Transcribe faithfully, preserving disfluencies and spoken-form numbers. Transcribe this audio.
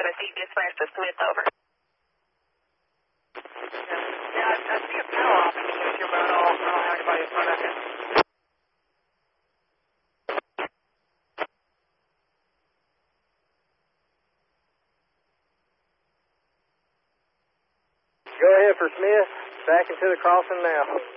Tennessee dispatch to Smith, over. Yeah, I, I see a power off indicator, but I don't, I don't have anybody in front of it. Go ahead for Smith. Back into the crossing now.